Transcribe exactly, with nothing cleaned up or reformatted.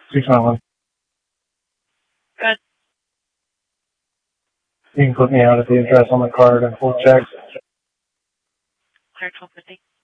six nine one. Good. You can put me out at the address on the card and we'll check. Clear twelve fifty.